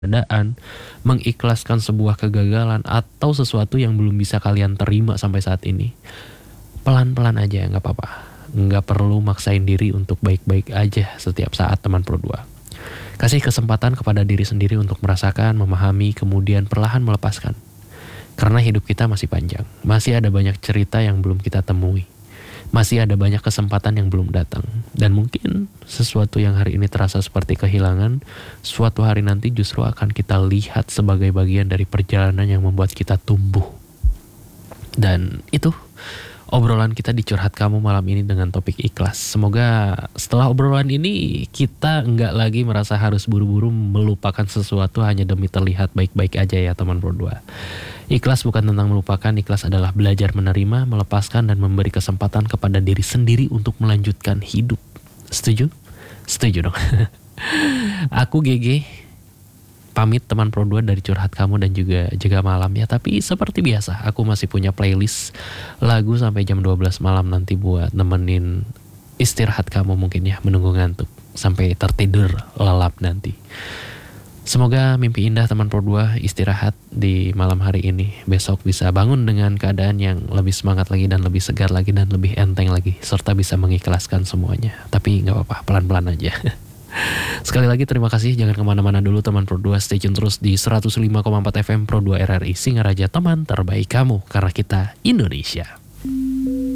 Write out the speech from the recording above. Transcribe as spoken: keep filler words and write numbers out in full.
keadaan, mengikhlaskan sebuah kegagalan atau sesuatu yang belum bisa kalian terima sampai saat ini. Pelan-pelan aja, nggak apa-apa. Nggak perlu maksain diri untuk baik-baik aja setiap saat, teman Pro dua. Kasih kesempatan kepada diri sendiri untuk merasakan, memahami, kemudian perlahan melepaskan. Karena hidup kita masih panjang, masih ada banyak cerita yang belum kita temui. Masih ada banyak kesempatan yang belum datang. Dan mungkin sesuatu yang hari ini terasa seperti kehilangan, suatu hari nanti justru akan kita lihat sebagai bagian dari perjalanan yang membuat kita tumbuh. Dan itu obrolan kita di Curhat Kamu malam ini dengan topik ikhlas. Semoga setelah obrolan ini kita nggak lagi merasa harus buru-buru melupakan sesuatu hanya demi terlihat baik-baik aja ya teman Pro dua. Ikhlas bukan tentang melupakan, ikhlas adalah belajar menerima, melepaskan, dan memberi kesempatan kepada diri sendiri untuk melanjutkan hidup. Setuju? Setuju dong. Aku G G, pamit teman Pro dua dari Curhat Kamu dan juga Jaga Malam ya. Tapi seperti biasa, aku masih punya playlist lagu sampai jam dua belas malam nanti buat nemenin istirahat kamu mungkin ya, menunggu ngantuk sampai tertidur lelap nanti. Semoga mimpi indah teman Pro dua, istirahat di malam hari ini. Besok bisa bangun dengan keadaan yang lebih semangat lagi dan lebih segar lagi dan lebih enteng lagi. Serta bisa mengikhlaskan semuanya. Tapi gak apa-apa, pelan-pelan aja. Sekali lagi terima kasih, jangan kemana-mana dulu teman Pro dua. Stay tune terus di seratus lima koma empat F M Pro dua R R I Singaraja, teman terbaik kamu. Karena kita Indonesia.